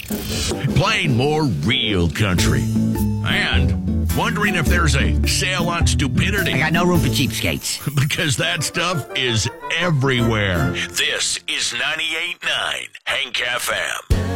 Playing more real country. And wondering if there's a sale on stupidity. I got no room for cheapskates. Because that stuff is everywhere. This is 98.9 Hank FM.